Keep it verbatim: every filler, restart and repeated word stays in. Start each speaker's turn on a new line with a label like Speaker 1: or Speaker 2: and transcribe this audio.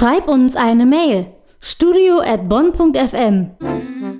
Speaker 1: Schreib uns eine Mail. studio at bonn punkt f m